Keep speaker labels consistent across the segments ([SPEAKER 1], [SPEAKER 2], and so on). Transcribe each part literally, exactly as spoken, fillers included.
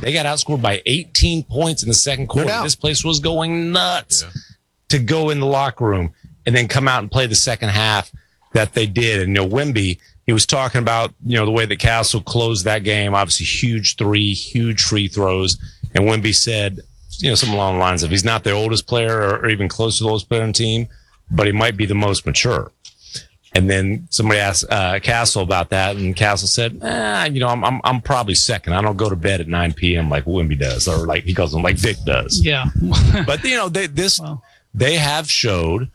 [SPEAKER 1] They got outscored by eighteen points in the second quarter.
[SPEAKER 2] No doubt.
[SPEAKER 1] This place was going nuts
[SPEAKER 3] Yeah.
[SPEAKER 1] to go in the locker room and then come out and play the second half that they did. And, you know, Wemby, he was talking about, you know, the way that Castle closed that game. Obviously, huge three, huge free throws. And Wemby said, you know, something along the lines of he's not the oldest player or, or even close to the oldest player on the team, but he might be the most mature. And then somebody asked uh, Castle about that, and Castle said, eh, you know, I'm, I'm I'm probably second. I don't go to bed at nine p.m. like Wemby does, or like he calls them like Vic does.
[SPEAKER 4] Yeah.
[SPEAKER 1] But, you know, they this
[SPEAKER 4] Well.
[SPEAKER 1] they have showed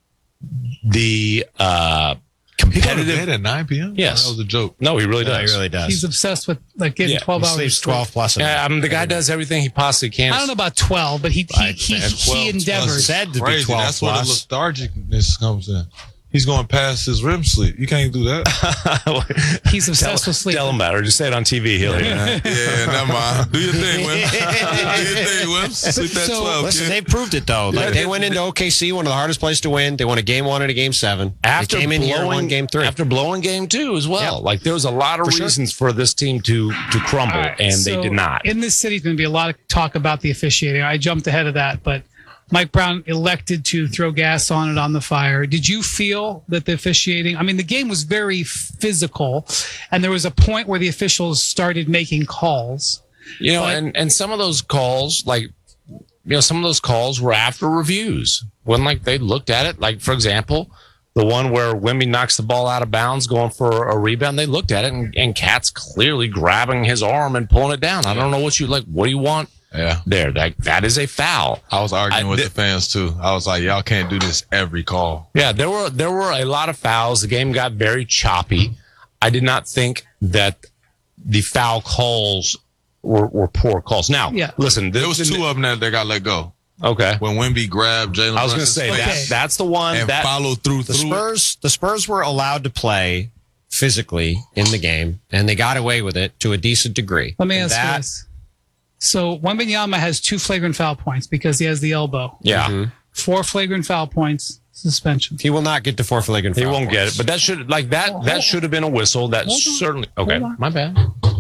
[SPEAKER 1] the uh,
[SPEAKER 3] He go to
[SPEAKER 1] competitive.
[SPEAKER 3] bed at nine p.m.?
[SPEAKER 1] Yes.
[SPEAKER 3] That was a joke.
[SPEAKER 1] No, he really
[SPEAKER 2] No,
[SPEAKER 1] does.
[SPEAKER 2] he really does.
[SPEAKER 4] He's obsessed with like getting
[SPEAKER 1] Yeah,
[SPEAKER 4] twelve
[SPEAKER 2] he
[SPEAKER 4] hours.
[SPEAKER 2] sleeps
[SPEAKER 4] of sleep.
[SPEAKER 2] twelve plus. a
[SPEAKER 1] Yeah,
[SPEAKER 2] night.
[SPEAKER 1] I mean, the guy does everything he possibly can.
[SPEAKER 4] I don't know about twelve, but he he
[SPEAKER 2] I'd
[SPEAKER 4] he,
[SPEAKER 2] say
[SPEAKER 4] he,
[SPEAKER 3] twelve
[SPEAKER 4] endeavors.
[SPEAKER 2] Said to be
[SPEAKER 3] Crazy.
[SPEAKER 2] twelve
[SPEAKER 3] That's where the
[SPEAKER 2] plus.
[SPEAKER 3] lethargicness comes in. He's going past his R E M sleep. You can't do that.
[SPEAKER 4] He's obsessed with sleep.
[SPEAKER 1] Tell him about it, or just say it on T V. He'll hear it.
[SPEAKER 3] Yeah, never mind. Do your thing, Wim. Do your thing, Wim. Sleep at
[SPEAKER 4] So-
[SPEAKER 3] twelve,
[SPEAKER 2] Listen,
[SPEAKER 3] kid.
[SPEAKER 2] they proved it though. Like
[SPEAKER 3] Yeah,
[SPEAKER 2] they
[SPEAKER 3] they-
[SPEAKER 2] went into O K C, one of the hardest places to win. They won a game one and a game seven.
[SPEAKER 1] After
[SPEAKER 2] they came in
[SPEAKER 1] blowing,
[SPEAKER 2] here and won game three.
[SPEAKER 1] After blowing game two as well.
[SPEAKER 2] Yeah.
[SPEAKER 1] Like there was a lot of
[SPEAKER 2] For sure.
[SPEAKER 1] reasons for this team to to crumble,
[SPEAKER 4] All right,
[SPEAKER 1] and
[SPEAKER 4] so
[SPEAKER 1] they did not.
[SPEAKER 4] In this city, there's going to be a lot of talk about the officiating. I jumped ahead of that, but Mike Brown elected to throw gas on it on the fire. Did you feel that the officiating, I mean, the game was very physical, and there was a point where the officials started making calls.
[SPEAKER 1] You know,
[SPEAKER 4] But-
[SPEAKER 1] and, and some of those calls, like, you know, some of those calls were after reviews. When, like, they looked at it, like, for example, the one where Wemby knocks the ball out of bounds going for a rebound, they looked at it, and, and Cat's clearly grabbing his arm and pulling it down. I don't know what you, like, what do you want
[SPEAKER 3] Yeah.
[SPEAKER 1] there? That, that is a foul.
[SPEAKER 3] I was arguing
[SPEAKER 1] I-
[SPEAKER 3] with
[SPEAKER 1] th-
[SPEAKER 3] the fans, too. I was like, y'all can't do this every call.
[SPEAKER 1] Yeah, there were there were a lot of fouls. The game got very choppy. I did not think that the foul calls were, were poor calls. Now,
[SPEAKER 4] Yeah.
[SPEAKER 1] listen,
[SPEAKER 3] There
[SPEAKER 1] this,
[SPEAKER 3] was two of them that they got let go.
[SPEAKER 1] Okay.
[SPEAKER 3] When Wemby grabbed Jalen
[SPEAKER 1] I was going to
[SPEAKER 3] Brunson's
[SPEAKER 1] say
[SPEAKER 3] face
[SPEAKER 1] that
[SPEAKER 4] Okay.
[SPEAKER 1] that's the one
[SPEAKER 3] and
[SPEAKER 1] that
[SPEAKER 3] followed through
[SPEAKER 2] The
[SPEAKER 3] through it.
[SPEAKER 2] Spurs, the Spurs were allowed to play physically in the game, and they got away with it to a decent degree.
[SPEAKER 4] Let me
[SPEAKER 2] And
[SPEAKER 4] ask
[SPEAKER 2] that,
[SPEAKER 4] you this. So Wembanyama has two flagrant foul points because he has the elbow.
[SPEAKER 1] yeah.
[SPEAKER 4] Four flagrant foul points, suspension.
[SPEAKER 2] He will not get to four flagrant
[SPEAKER 1] He
[SPEAKER 2] foul
[SPEAKER 1] won't get
[SPEAKER 2] points.
[SPEAKER 1] it, but that should like that
[SPEAKER 4] Hold
[SPEAKER 1] that
[SPEAKER 4] on.
[SPEAKER 1] should have been a whistle. That
[SPEAKER 4] Hold on.
[SPEAKER 1] certainly okay.
[SPEAKER 4] Hold on.
[SPEAKER 1] My bad.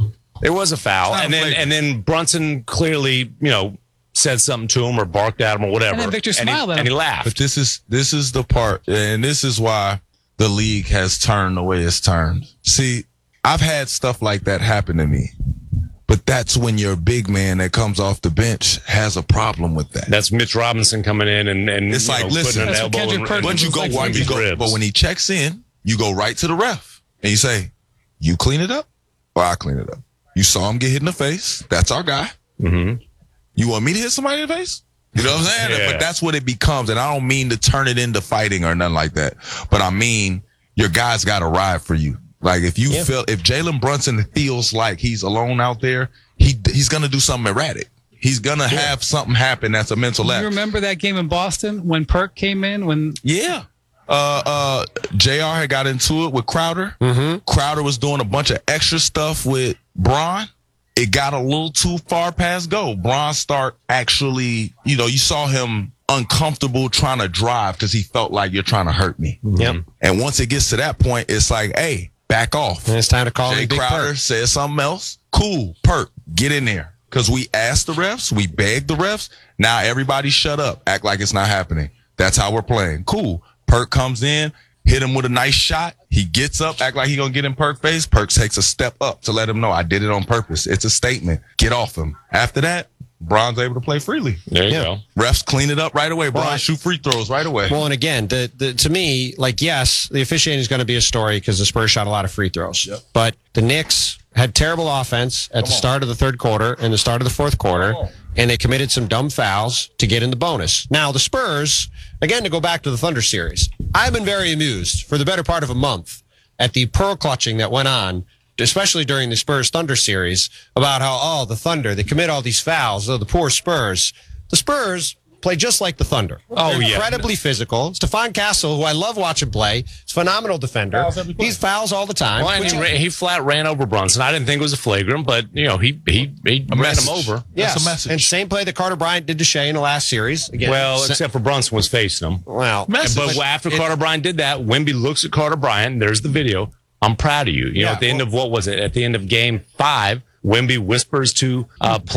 [SPEAKER 1] It was a foul,
[SPEAKER 3] not
[SPEAKER 1] and then
[SPEAKER 3] flagrant.
[SPEAKER 1] and then Brunson clearly, you know, said something to him or barked at him or whatever.
[SPEAKER 4] And then Victor
[SPEAKER 1] he-
[SPEAKER 4] smiled at
[SPEAKER 1] and he
[SPEAKER 4] him.
[SPEAKER 1] laughed.
[SPEAKER 3] But this is this is the part, and this is why the league has turned the way it's turned. See, I've had stuff like that happen to me, but that's when your big man that comes off the bench has a problem with that.
[SPEAKER 1] That's Mitch Robinson coming in and and
[SPEAKER 3] It's
[SPEAKER 1] you
[SPEAKER 3] like,
[SPEAKER 1] know,
[SPEAKER 3] listen,
[SPEAKER 1] putting an
[SPEAKER 4] That's what
[SPEAKER 1] elbow
[SPEAKER 4] Kendrick
[SPEAKER 1] in-
[SPEAKER 4] Perkins
[SPEAKER 3] But you
[SPEAKER 4] was
[SPEAKER 3] go,
[SPEAKER 4] like
[SPEAKER 3] when you
[SPEAKER 1] his
[SPEAKER 3] go,
[SPEAKER 1] ribs.
[SPEAKER 3] but when he checks in, you go right to the ref and you say, "You clean it up, or I clean it up." You saw him get hit in the face. That's our guy.
[SPEAKER 1] Mhm.
[SPEAKER 3] You want me to hit somebody in the face? You know what I'm saying?
[SPEAKER 1] Yeah.
[SPEAKER 3] But that's what it becomes. And I don't mean to turn it into fighting or nothing like that. But I mean, your guy's got to ride for you. Like if you
[SPEAKER 2] Yeah.
[SPEAKER 3] feel, if Jalen Brunson feels like he's alone out there, he he's going to do something erratic. He's going to have something happen that's a mental
[SPEAKER 4] You
[SPEAKER 3] lapse.
[SPEAKER 4] remember that game in Boston when Perk came in? When
[SPEAKER 3] Yeah. Uh, uh, J R had got into it with Crowder. Mm-hmm. Crowder was doing a bunch of extra stuff with Bron. It got a little too far past go. Bron start actually, you know, you saw him uncomfortable trying to drive because he felt like you're trying to hurt me.
[SPEAKER 2] Yep.
[SPEAKER 3] And once it gets to that point, it's like, hey, back off.
[SPEAKER 2] And it's time to call
[SPEAKER 3] Jay
[SPEAKER 2] him Big
[SPEAKER 3] Crowder
[SPEAKER 2] Perk.
[SPEAKER 3] says something else. Cool, Perk, get in there. Because we asked the refs, we begged the refs. Now everybody shut up, act like it's not happening. That's how we're playing. Cool. Perk comes in, hit him with a nice shot. He gets up, act like he gonna get in Perk face. Perk takes a step up to let him know I did it on purpose. It's a statement. Get off him. After that, Bron's able to play freely.
[SPEAKER 1] There you
[SPEAKER 2] Yeah.
[SPEAKER 1] go.
[SPEAKER 3] Refs clean it up right away. Bron
[SPEAKER 2] Well,
[SPEAKER 3] shoot free throws right away.
[SPEAKER 2] Well, and again, the, the to me, like, yes, the officiating is going to be a story because the Spurs shot a lot of free throws.
[SPEAKER 3] Yep.
[SPEAKER 2] But the Knicks had terrible offense at the start of the third quarter and the start of the fourth quarter, and they committed some dumb fouls to get in the bonus. Now, the Spurs, again, to go back to the Thunder series, I've been very amused for the better part of a month at the pearl clutching that went on, especially during the Spurs Thunder series, about how, oh, the Thunder, they commit all these fouls, oh, the poor Spurs. The Spurs play just like the Thunder.
[SPEAKER 1] Oh,
[SPEAKER 2] They're
[SPEAKER 1] yeah.
[SPEAKER 2] incredibly physical. Stephon Castle, who I love watching play, is a phenomenal defender.
[SPEAKER 3] Fouls every play.
[SPEAKER 2] He's fouls all the time.
[SPEAKER 1] Well, and
[SPEAKER 2] which
[SPEAKER 1] he,
[SPEAKER 2] is-
[SPEAKER 1] ra- he flat ran over Brunson. I didn't think it was a flagrant, but you know he he, he ran
[SPEAKER 3] message.
[SPEAKER 1] him over.
[SPEAKER 2] yes.
[SPEAKER 3] That's a message.
[SPEAKER 2] And same play that Carter Bryant did to Shea in the last series. Again,
[SPEAKER 1] Well,
[SPEAKER 2] sa-
[SPEAKER 1] except for Brunson was facing him.
[SPEAKER 2] well,
[SPEAKER 3] Message.
[SPEAKER 1] But after Carter Bryant did that, Wemby looks at Carter Bryant. There's the video. I'm proud of you. You know,
[SPEAKER 3] Yeah,
[SPEAKER 1] at the end
[SPEAKER 3] well-
[SPEAKER 1] of what was it? At the end of game five, Wemby whispers to uh,